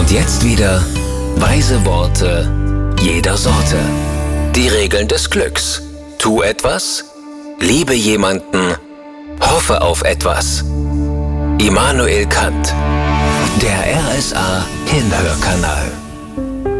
Und jetzt wieder weise Worte jeder Sorte. Die Regeln des Glücks. Tu etwas, liebe jemanden, hoffe auf etwas. Immanuel Kant. Der RSA Hinhörkanal.